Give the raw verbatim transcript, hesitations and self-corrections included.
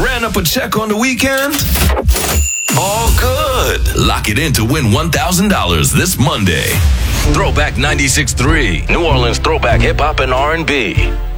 Ran up a check on the weekend? All good. Lock it in to win one thousand dollars this Monday. Throwback ninety-six point three, New Orleans throwback hip-hop and R and B.